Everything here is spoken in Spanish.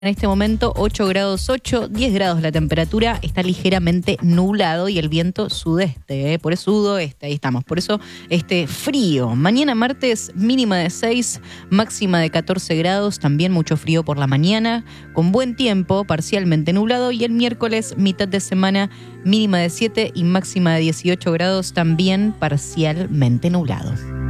En este momento 8 grados 8, 10 grados la temperatura, está ligeramente nublado y el viento sudeste, por eso sudoeste, ahí estamos, por eso frío. Mañana martes mínima de 6, máxima de 14 grados, también mucho frío por la mañana, con buen tiempo, parcialmente nublado, y el miércoles mitad de semana mínima de 7 y máxima de 18 grados, también parcialmente nublado.